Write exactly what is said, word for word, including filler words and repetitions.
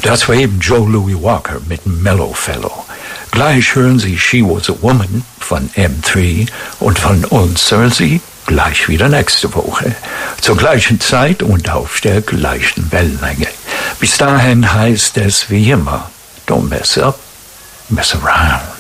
Das war eben Joe Louis Walker mit Mellow Fellow. Gleich hören Sie She Was a Woman von M drei und von uns hören Sie gleich wieder nächste Woche. Zur gleichen Zeit und auf der gleichen Wellenlänge. Bis dahin heißt es wie immer, don't mess up, mess around.